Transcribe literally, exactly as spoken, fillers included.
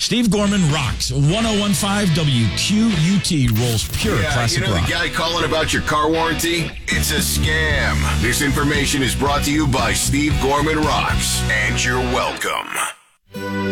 Steve Gorman rocks. one oh one point five W Q U T rolls pure yeah, classic you know rock. the guy calling about your car warranty? It's a scam. This information is brought to you by Steve Gorman Rocks, and you're welcome.